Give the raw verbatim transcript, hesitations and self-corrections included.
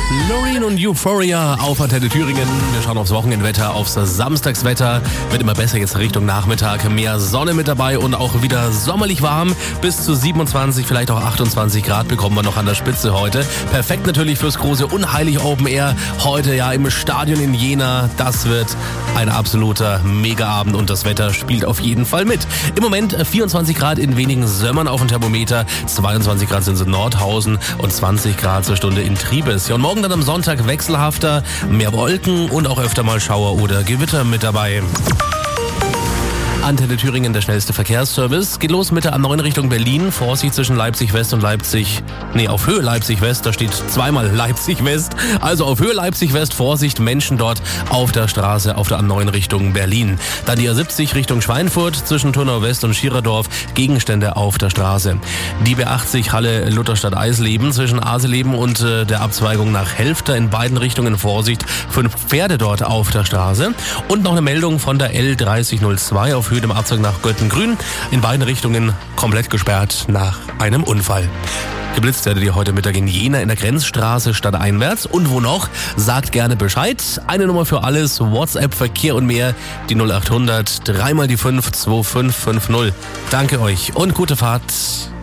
Loreen und Euphoria auf Antenne Thüringen. Wir schauen aufs Wochenendwetter, aufs Samstagswetter. Wird immer besser jetzt Richtung Nachmittag. Mehr Sonne mit dabei und auch wieder sommerlich warm. Bis zu siebenundzwanzig, vielleicht auch achtundzwanzig Grad bekommen wir noch an der Spitze heute. Perfekt natürlich fürs große Unheilig Open Air. Heute ja im Stadion in Jena. Das wird ein absoluter Megaabend und das Wetter spielt auf jeden Fall mit. Im Moment vierundzwanzig Grad in wenigen Sömmern auf dem Thermometer. zweiundzwanzig Grad sind es in Nordhausen und zwanzig Grad zur Stunde in Triebes. Ja, und morgen dann am Sonntag wechselhafter, mehr Wolken und auch öfter mal Schauer oder Gewitter mit dabei. Antenne Thüringen, der schnellste Verkehrsservice. Geht los mit der A neun Richtung Berlin. Vorsicht zwischen Leipzig West und Leipzig... Nee, auf Höhe Leipzig West, da steht zweimal Leipzig West. Also auf Höhe Leipzig West, Vorsicht, Menschen dort auf der Straße auf der A neun Richtung Berlin. Dann die A siebzig Richtung Schweinfurt zwischen Turnau West und Schiererdorf. Gegenstände auf der Straße. Die B achtzig Halle Lutherstadt Eisleben zwischen Aseleben und äh, der Abzweigung nach Helfter in beiden Richtungen. Vorsicht, fünf Pferde dort auf der Straße. Und noch eine Meldung von der L dreißig null zwei auf Höhe dem Abzug nach Göttengrün. In beiden Richtungen komplett gesperrt nach einem Unfall. Geblitzt werdet ihr heute Mittag in Jena in der Grenzstraße stadteinwärts. Und wo noch? Sagt gerne Bescheid. Eine Nummer für alles, WhatsApp, Verkehr und mehr. Die null acht hundert, dreimal die fünf, zwei fünf fünf null. Danke euch und gute Fahrt.